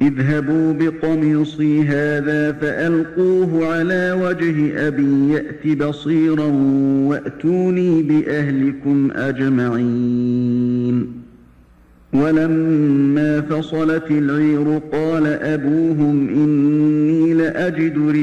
اذهبوا بقميصي هذا فألقوه على وجه أبي يأت بصيرا وأتوني بأهلكم أجمعين. ولما فصلت العير قال أبوهم إني لأجد